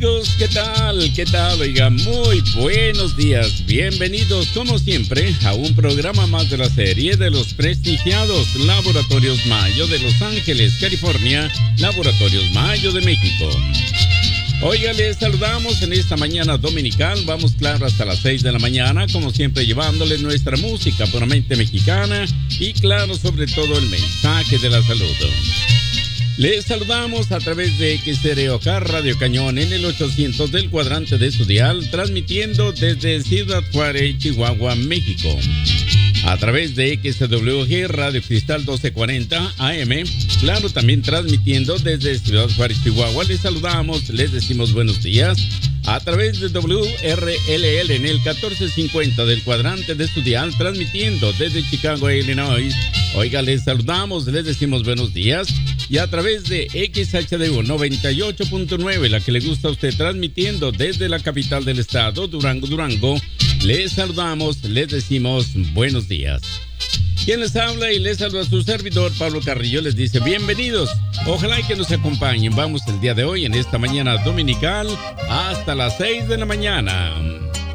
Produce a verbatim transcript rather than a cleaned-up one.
Amigos, ¿qué tal? ¿Qué tal? Oiga, muy buenos días. Bienvenidos, como siempre, a un programa más de la serie de los prestigiados Laboratorios Mayo de Los Ángeles, California, Laboratorios Mayo de México. Oiga, les saludamos en esta mañana dominical. Vamos, claro, hasta las seis de la mañana, como siempre, llevándoles nuestra música puramente mexicana y, claro, sobre todo el mensaje de la salud. Les saludamos a través de X R O K Radio Cañón en el ochocientos del cuadrante de su dial, transmitiendo desde Ciudad Juárez, Chihuahua, México. A través de X W G Radio Cristal doce cuarenta A M, claro, también transmitiendo desde Ciudad Juárez, Chihuahua. Les saludamos, les decimos buenos días. A través de W R L L en el catorce cincuenta del cuadrante de su dial, transmitiendo desde Chicago, Illinois. Oiga, les saludamos, les decimos buenos días. Y a través de X H D U noventa y ocho punto nueve, la que le gusta a usted, transmitiendo desde la capital del estado, Durango, Durango, les saludamos, les decimos buenos días. Quien les habla y les saluda a su servidor, Pablo Carrillo, les dice bienvenidos. Ojalá y que nos acompañen. Vamos el día de hoy, en esta mañana dominical, hasta las seis de la mañana.